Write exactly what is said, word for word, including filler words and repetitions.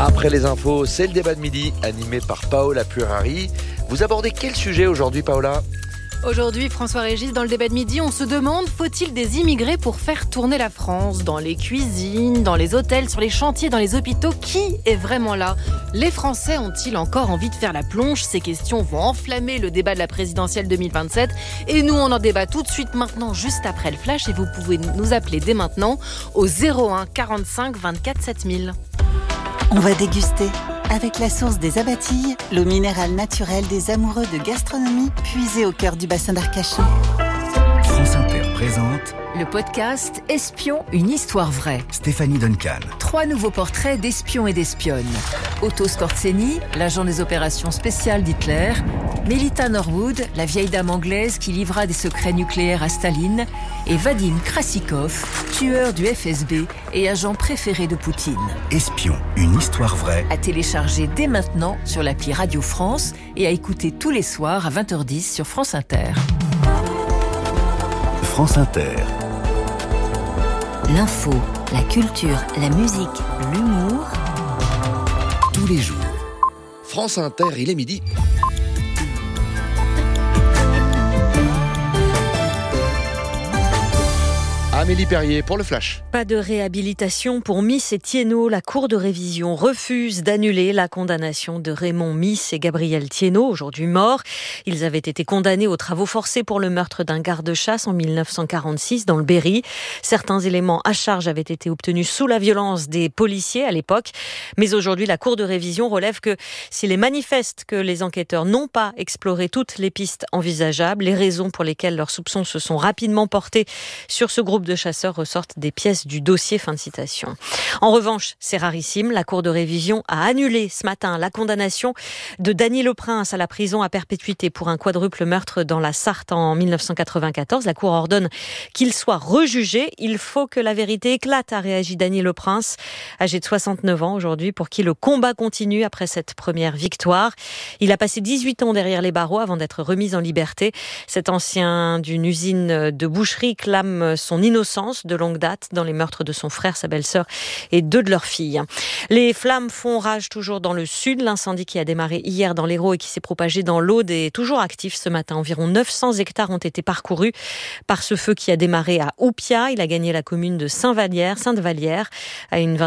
Après les infos, c'est le débat de midi, animé par Paola Purari. Vous abordez quel sujet aujourd'hui, Paola ? Aujourd'hui, François-Régis, dans le débat de midi, on se demande, faut-il des immigrés pour faire tourner la France ? Dans les cuisines, dans les hôtels, sur les chantiers, dans les hôpitaux, qui est vraiment là ? Les Français ont-ils encore envie de faire la plonge ? Ces questions vont enflammer le débat de la présidentielle deux mille vingt-sept. Et nous, on en débat tout de suite maintenant, juste après le flash. Et vous pouvez nous appeler dès maintenant au zéro un quarante-cinq vingt-quatre sept mille. On va déguster avec la source des Abatilles, l'eau minérale naturelle des amoureux de gastronomie, puisée au cœur du bassin d'Arcachon. France Inter présente le podcast Espion, une histoire vraie. Stéphanie Duncan. Trois nouveaux portraits d'espions et d'espionnes. Otto Skorzeny, l'agent des opérations spéciales d'Hitler. Melita Norwood, la vieille dame anglaise qui livra des secrets nucléaires à Staline. Et Vadim Krasikov, tueur du F S B et agent préféré de Poutine. Espion, une histoire vraie. À télécharger dès maintenant sur l'appli Radio France et à écouter tous les soirs à vingt heures dix sur France Inter. France Inter. L'info, la culture, la musique, l'humour. Tous les jours. France Inter, il est midi. Amélie Perrier pour le Flash. Pas de réhabilitation pour Miss et Thiénot. La Cour de révision refuse d'annuler la condamnation de Raymond Miss et Gabriel Thiénot, aujourd'hui morts. Ils avaient été condamnés aux travaux forcés pour le meurtre d'un garde-chasse en mille neuf cent quarante-six dans le Berry. Certains éléments à charge avaient été obtenus sous la violence des policiers à l'époque. Mais aujourd'hui, la Cour de révision relève que s'il est manifeste que les enquêteurs n'ont pas exploré toutes les pistes envisageables, les raisons pour lesquelles leurs soupçons se sont rapidement portés sur ce groupe de chasseurs ressortent des pièces du dossier. Fin de citation. En revanche, c'est rarissime. La Cour de révision a annulé ce matin la condamnation de Danny Leprince à la prison à perpétuité pour un quadruple meurtre dans la Sarthe en mille neuf cent quatre-vingt-quatorze. La Cour ordonne qu'il soit rejugé. Il faut que la vérité éclate, a réagi Danny Leprince, âgé de soixante-neuf ans aujourd'hui, pour qui le combat continue après cette première victoire. Il a passé dix-huit ans derrière les barreaux avant d'être remis en liberté. Cet ancien d'une usine de boucherie clame son innocence de longue date dans les meurtres de son frère, sa belle-sœur et deux de leurs filles. Les flammes font rage toujours dans le sud. L'incendie qui a démarré hier dans l'Hérault et qui s'est propagé dans l'Aude est toujours actif ce matin. Environ neuf cents hectares ont été parcourus par ce feu qui a démarré à Oupia. Il a gagné la commune de Saint-Vallière, Sainte-Vallière, à une